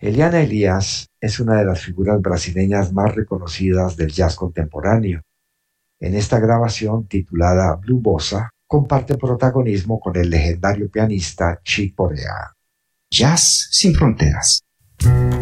Eliana Elias es una de las figuras brasileñas más reconocidas del jazz contemporáneo. En esta grabación, titulada Blue Bossa, comparte protagonismo con el legendario pianista Chick Corea. Jazz sin fronteras.